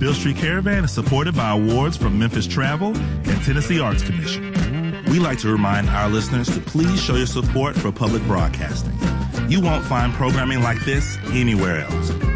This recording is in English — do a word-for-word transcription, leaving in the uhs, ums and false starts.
Beale Street Caravan is supported by awards from Memphis Travel and Tennessee Arts Commission. We like to remind our listeners to please show your support for public broadcasting. You won't find programming like this anywhere else.